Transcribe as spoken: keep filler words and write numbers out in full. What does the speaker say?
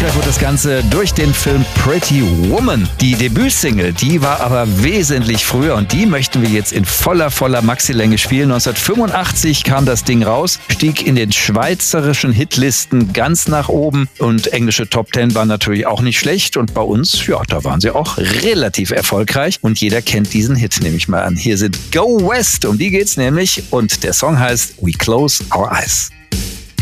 erfolgreich wurde das Ganze durch den Film Pretty Woman. Die Debütsingle, die war aber wesentlich früher und die möchten wir jetzt in voller, voller Maxilänge spielen. neunzehnhundertfünfundachtzig kam das Ding raus, stieg in den schweizerischen Hitlisten ganz nach oben und englische Top Ten waren natürlich auch nicht schlecht und bei uns, ja, da waren sie auch relativ erfolgreich und jeder kennt diesen Hit, nehme ich mal an. Hier sind Go West, um die geht's nämlich und der Song heißt We Close Our Eyes.